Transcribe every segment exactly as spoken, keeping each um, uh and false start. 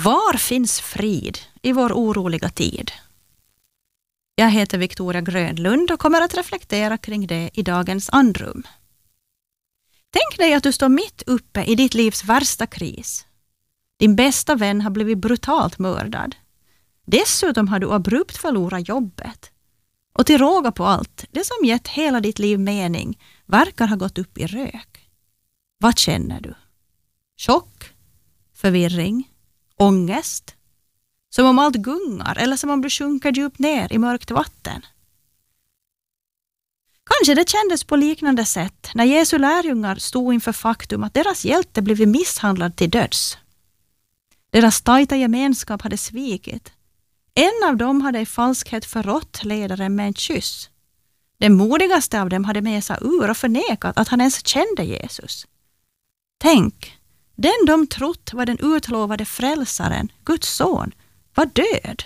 Var finns frid i vår oroliga tid? Jag heter Victoria Grönlund och kommer att reflektera kring det i dagens andrum. Tänk dig att du står mitt uppe i ditt livs värsta kris. Din bästa vän har blivit brutalt mördad. Dessutom har du abrupt förlorat jobbet. Och till råga på allt, det som gett hela ditt liv mening verkar ha gått upp i rök. Vad känner du? Chock? Förvirring? Ångest? Som om allt gungar eller som om du sjunker djupt ner i mörkt vatten. Kanske det kändes på liknande sätt när Jesu lärjungar stod inför faktum att deras hjälte blivit misshandlad till döds. Deras tajta gemenskap hade svikit. En av dem hade i falskhet förrått ledaren med en kyss. Den modigaste av dem hade med sig ur och förnekat att han ens kände Jesus. Tänk, den de trott var den utlovade frälsaren, Guds son, var död.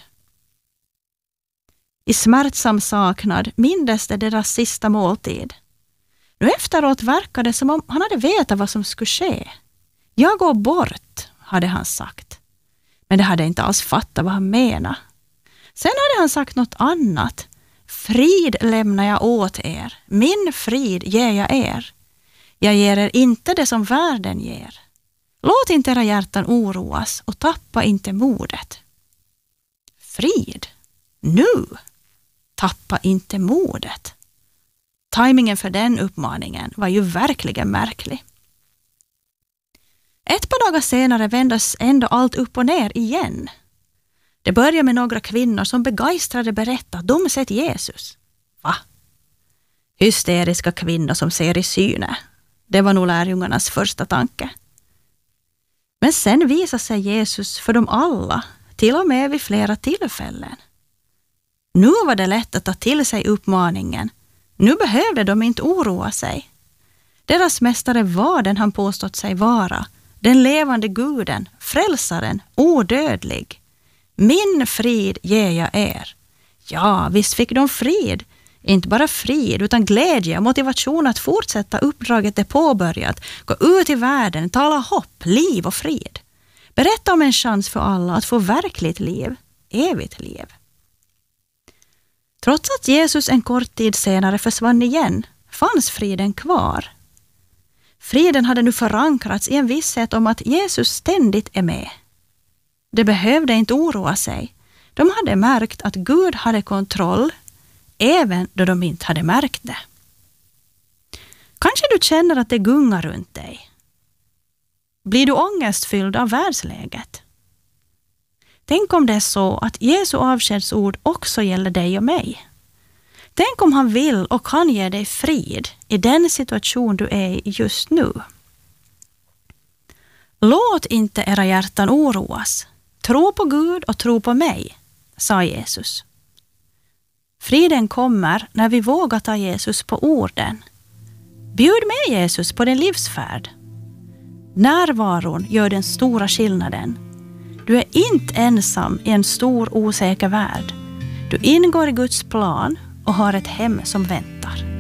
I smärtsam saknad mindes det deras sista måltid. Nu efteråt verkade det som om han hade vetat vad som skulle ske. Jag går bort, hade han sagt. Men det hade inte alls fattat vad han menade. Sen hade han sagt något annat. Frid lämnar jag åt er. Min frid ger jag er. Jag ger er inte det som världen ger. Låt inte era hjärtan oroas och tappa inte modet. Frid? Nu? Tappa inte modet. Timingen för den uppmaningen var ju verkligen märklig. Ett par dagar senare vändes ändå allt upp och ner igen. Det började med några kvinnor som begeistrade berättade att de sett Jesus. Va? Hysteriska kvinnor som ser i syne. Det var nog lärjungarnas första tanke. Men sen visade sig Jesus för dem alla, till och med vid flera tillfällen. Nu var det lätt att ta till sig uppmaningen. Nu behövde de inte oroa sig. Deras mästare var den han påstått sig vara. Den levande guden, frälsaren, odödlig. Min frid ger jag er. Ja, visst fick de frid. Inte bara frid utan glädje och motivation att fortsätta uppdraget det påbörjat. Gå ut i världen, tala hopp, liv och frid. Berätta om en chans för alla att få verkligt liv, evigt liv. Trots att Jesus en kort tid senare försvann igen, fanns friden kvar. Friden hade nu förankrats i en visshet om att Jesus ständigt är med. De behövde inte oroa sig. De hade märkt att Gud hade kontroll, även då de inte hade märkt det. Kanske du känner att det gungar runt dig. Blir du ångestfylld av världsläget? Tänk om det är så att Jesu avskedsord också gäller dig och mig. Tänk om han vill och kan ge dig frid i den situation du är i just nu. Låt inte era hjärtan oroas. Tro på Gud och tro på mig, sa Jesus. Friden kommer när vi vågar ta Jesus på orden. Bjud med Jesus på din livsfärd. Närvaron gör den stora skillnaden. Du är inte ensam i en stor osäker värld. Du ingår i Guds plan och har ett hem som väntar.